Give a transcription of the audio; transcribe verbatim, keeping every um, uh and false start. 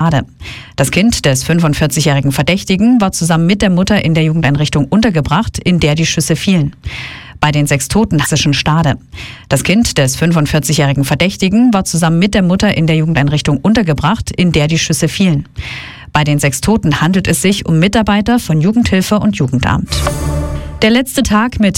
Stade. Das Kind des fünfundvierzigjährigen Verdächtigen war zusammen mit der Mutter in der Jugendeinrichtung untergebracht, in der die Schüsse fielen. Bei den sechs Toten hessischen Stade. Das Kind des fünfundvierzigjährigen Verdächtigen war zusammen mit der Mutter in der Jugendeinrichtung untergebracht, in der die Schüsse fielen. Bei den sechs Toten handelt es sich um Mitarbeiter von Jugendhilfe und Jugendamt. Der letzte Tag mit